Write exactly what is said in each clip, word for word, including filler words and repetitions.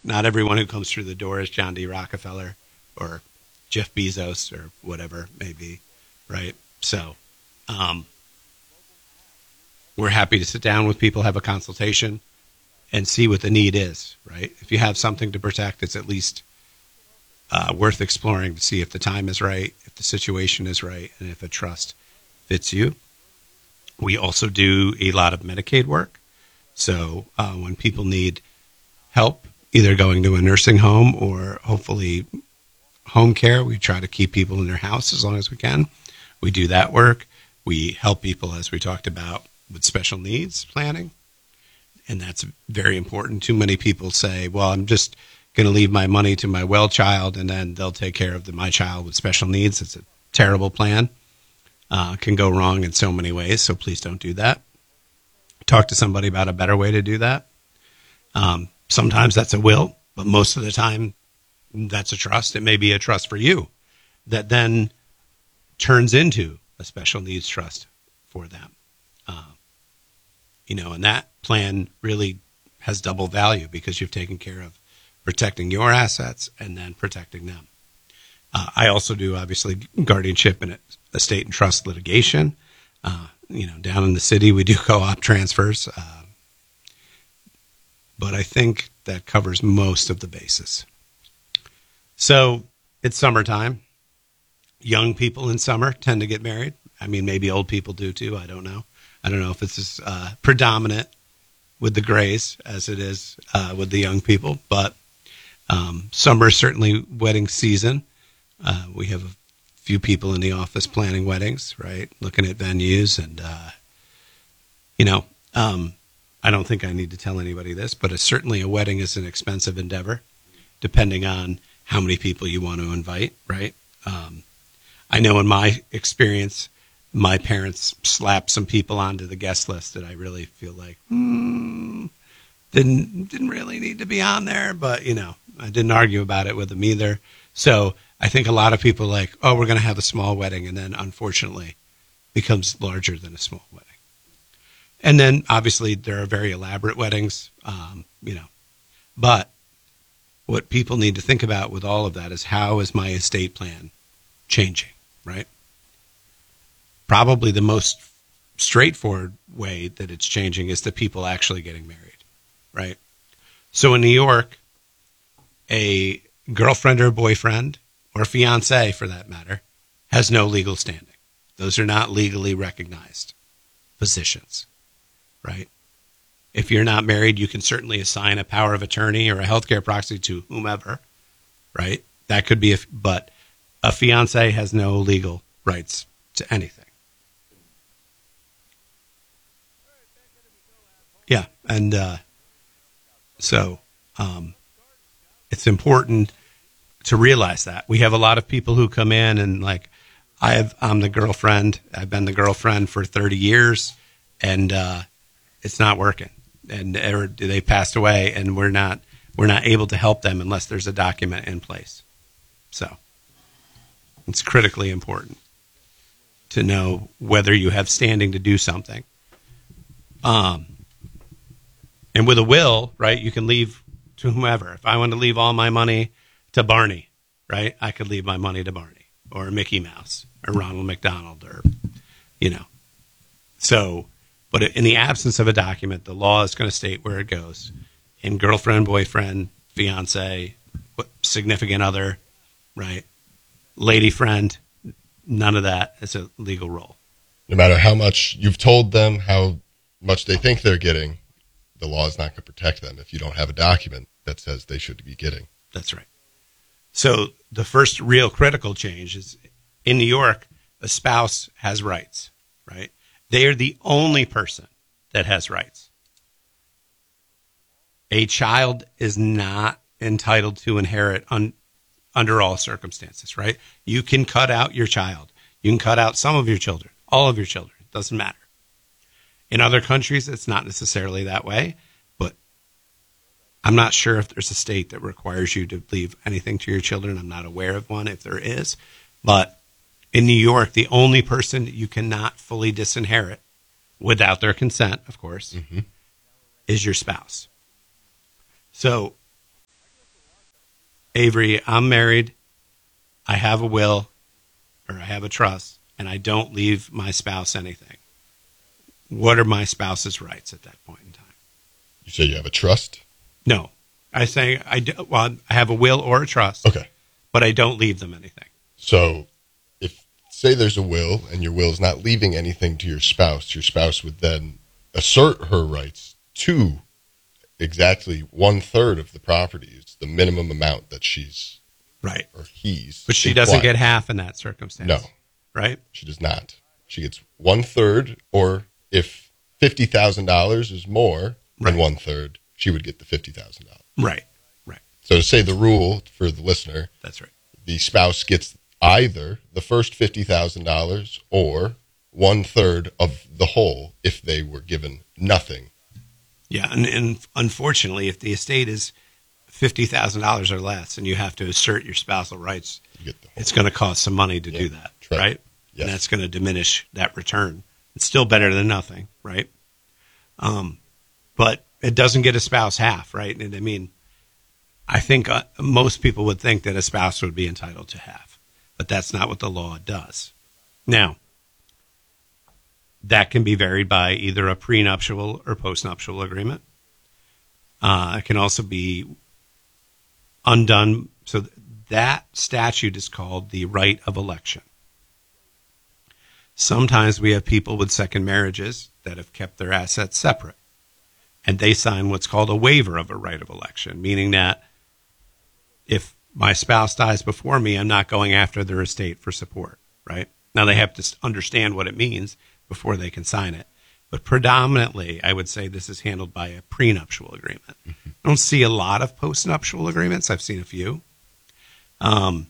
Not everyone who comes through the door is John D. Rockefeller or Jeff Bezos or whatever it may be, right? So um, we're happy to sit down with people, have a consultation, and see what the need is, right? If you have something to protect, it's at least uh, worth exploring to see if the time is right, if the situation is right, and if a trust fits you. We also do a lot of Medicaid work. So uh, when people need help, either going to a nursing home or hopefully home care, we try to keep people in their house as long as we can. We do that work. We help people, as we talked about, with special needs planning. And that's very important. Too many people say, well, I'm just going to leave my money to my well child and then they'll take care of the, my child with special needs. It's a terrible plan. Uh, can go wrong in so many ways, so please don't do that. Talk to somebody about a better way to do that. Um, sometimes that's a will, but most of the time that's a trust. It may be a trust for you that then turns into a special needs trust for them. Uh, you know, and that plan really has double value because you've taken care of protecting your assets and then protecting them. Uh, I also do, obviously, guardianship and estate and trust litigation. Uh, you know, down in the city, we do co-op transfers. Uh, but I think that covers most of the bases. So it's summertime. Young people in summer tend to get married. I mean, maybe old people do too. I don't know. I don't know if it's as uh, predominant with the Grays as it is uh, with the young people. But um, summer is certainly wedding season. Uh, we have a few people in the office planning weddings, right? Looking at venues and, uh, you know, um, I don't think I need to tell anybody this, but it's certainly a wedding is an expensive endeavor, depending on how many people you want to invite, right? Um, I know in my experience, my parents slapped some people onto the guest list that I really feel like, hmm, didn't, didn't really need to be on there, but, you know, I didn't argue about it with them either. So I think a lot of people are like, oh, we're going to have a small wedding, and then unfortunately becomes larger than a small wedding. And then obviously there are very elaborate weddings, um, you know, but what people need to think about with all of that is how is my estate plan changing, right? Probably the most straightforward way that it's changing is the people actually getting married, right? So in New York, a girlfriend or boyfriend or fiance, for that matter, has no legal standing. Those are not legally recognized positions, right? If you're not married, you can certainly assign a power of attorney or a healthcare proxy to whomever, right? That could be, a, but a fiance has no legal rights to anything. Yeah, and uh, so um, it's important to realize that. We have a lot of people who come in and like, I have, I'm the girlfriend. I've been the girlfriend for thirty years, and uh, it's not working. And or they passed away, and we're not we're not able to help them unless there's a document in place. So it's critically important to know whether you have standing to do something. Um, and with a will, right, you can leave to whomever. If I want to leave all my money to Barney, right, I could leave my money to Barney or Mickey Mouse or Ronald McDonald or, you know. So, but in the absence of a document, the law is going to state where it goes. In girlfriend, boyfriend, fiance, significant other, right, lady friend, none of that is a legal role. No matter how much you've told them, how much they think they're getting, the law is not going to protect them if you don't have a document that says they should be getting. That's right. So the first real critical change is in New York, a spouse has rights, right? They are the only person that has rights. A child is not entitled to inherit un, under all circumstances, right? You can cut out your child. You can cut out some of your children, all of your children. It doesn't matter. In other countries, it's not necessarily that way, but I'm not sure if there's a state that requires you to leave anything to your children. I'm not aware of one if there is. But in New York, the only person that you cannot fully disinherit, without their consent, of course, mm-hmm. is your spouse. So Avery, I'm married, I have a will, or I have a trust, and I don't leave my spouse anything. What are my spouse's rights at that point in time? You say you have a trust? No. I say I, do, well, I have a will or a trust, Okay. but I don't leave them anything. So if, say there's a will and your will is not leaving anything to your spouse, your spouse would then assert her rights to exactly one third of the property. It's the minimum amount that she's right or he's. But she implied. doesn't get half in that circumstance. No, right? She does not. She gets one third, or if fifty thousand dollars is more right. than one third, she would get the fifty thousand dollars. Right, right. So to say the rule for the listener, that's right. The spouse gets either the first fifty thousand dollars or one third of the whole if they were given nothing. Yeah, and, and unfortunately, if the estate is fifty thousand dollars or less and you have to assert your spousal rights, you it's going to cost some money to yeah, do that, right? right? Yes. And that's going to diminish that return. It's still better than nothing, right? Um, but it doesn't get a spouse half, right? And I mean, I think uh, most people would think that a spouse would be entitled to half, but that's not what the law does. Now, that can be varied by either a prenuptial or postnuptial agreement. Uh, it can also be undone. So that statute is called the right of election. Sometimes we have people with second marriages that have kept their assets separate, and they sign what's called a waiver of a right of election, meaning that if my spouse dies before me, I'm not going after their estate for support, right? Now, they have to understand what it means before they can sign it. But predominantly, I would say this is handled by a prenuptial agreement. Mm-hmm. I don't see a lot of postnuptial agreements. I've seen a few. Um,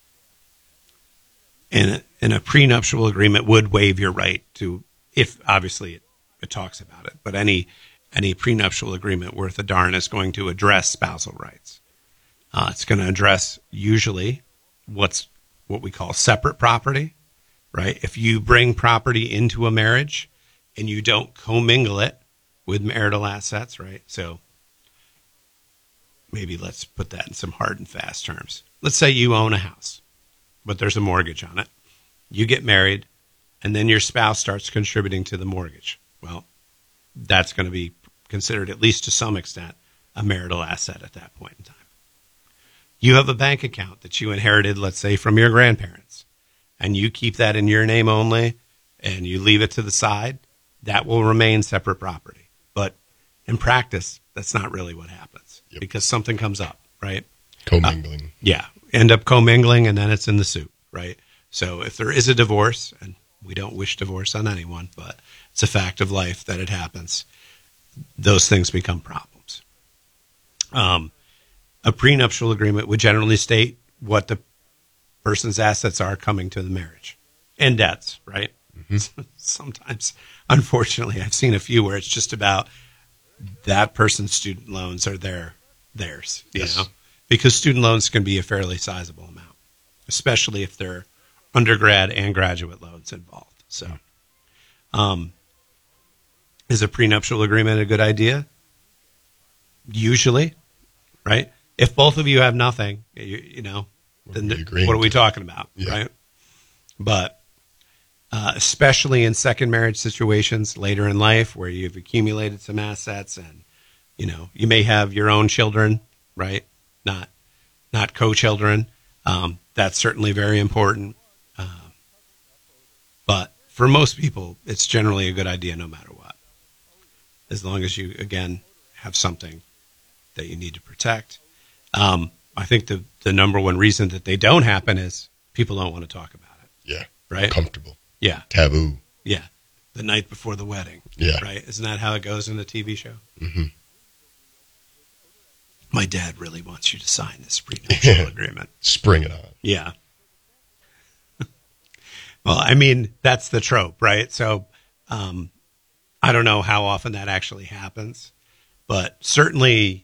and, and a prenuptial agreement would waive your right to, if obviously it, it talks about it, but any any prenuptial agreement worth a darn is going to address spousal rights. Uh, it's going to address usually what's what we call separate property, right? If you bring property into a marriage and you don't commingle it with marital assets, right? So maybe let's put that in some hard and fast terms. Let's say you own a house, but there's a mortgage on it. You get married, and then your spouse starts contributing to the mortgage. Well, that's going to be considered, at least to some extent, a marital asset at that point in time. You have a bank account that you inherited, let's say, from your grandparents, and you keep that in your name only, and you leave it to the side. That will remain separate property. But in practice, that's not really what happens yep. because something comes up, right? Commingling. Uh, yeah. End up commingling, and then it's in the suit, right? So if there is a divorce, and we don't wish divorce on anyone, but it's a fact of life that it happens, those things become problems. Um, a prenuptial agreement would generally state what the person's assets are coming to the marriage and debts, right? Mm-hmm. Sometimes, unfortunately, I've seen a few where it's just about that person's student loans are their theirs, you yes. know, because student loans can be a fairly sizable amount, especially if they're undergrad and graduate loans involved. So, um, is a prenuptial agreement a good idea? Usually, right? If both of you have nothing, you, you know, what then the, what are we talking about, yeah. right? But uh, especially in second marriage situations later in life where you've accumulated some assets and, you know, you may have your own children, right? Not not co-children. Um, that's certainly very important. Uh, but for most people, it's generally a good idea no matter what. As long as you, again, have something that you need to protect. Um, I think the, the number one reason that they don't happen is people don't want to talk about it. Yeah. Right? Uncomfortable. Yeah. Taboo. Yeah. The night before the wedding. Yeah. Right? Isn't that how it goes in the T V show? Mm-hmm. My dad really wants you to sign this prenuptial agreement. Spring it on. Yeah. Well, I mean, that's the trope, right? So um, I don't know how often that actually happens, but certainly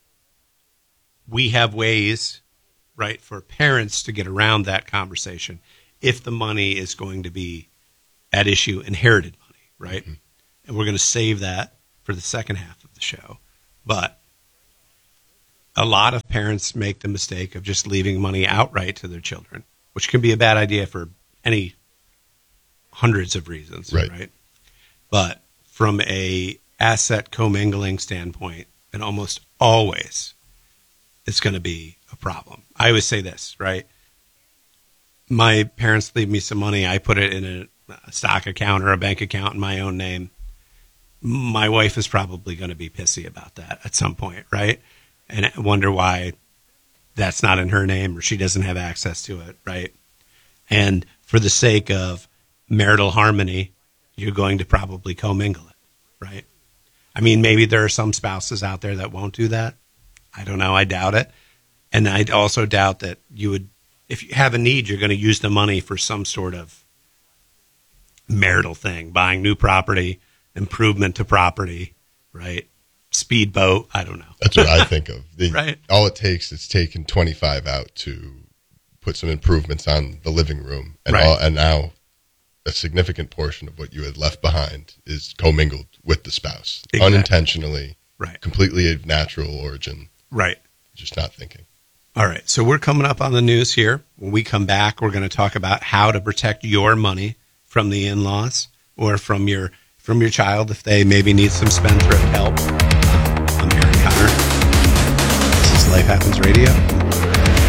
we have ways, right, for parents to get around that conversation if the money is going to be at issue inherited money, right? Mm-hmm. And we're going to save that for the second half of the show. But a lot of parents make the mistake of just leaving money outright to their children, which can be a bad idea for any hundreds of reasons, right? right? But from a asset commingling standpoint, and almost always, it's going to be a problem. I always say this, right? My parents leave me some money. I put it in a, a stock account or a bank account in my own name. My wife is probably going to be pissy about that at some point, right? And I wonder why that's not in her name or she doesn't have access to it, right? And for the sake of marital harmony, you're going to probably commingle it, right? I mean, maybe there are some spouses out there that won't do that. I don't know. I doubt it. And I also doubt that you would, if you have a need, you're going to use the money for some sort of marital thing, buying new property, improvement to property, right? Speedboat. I don't know. That's what I think of. The, right. All it takes is taking twenty-five out to put some improvements on the living room. And, right. all, and now a significant portion of what you had left behind is commingled with the spouse. Exactly. Unintentionally. Right. Completely of natural origin. Right. Just not thinking. All right. So we're coming up on the news here. When we come back, we're going to talk about how to protect your money from the in-laws or from your from your child if they maybe need some spendthrift help. I'm Aaron Connor. This is Life Happens Radio.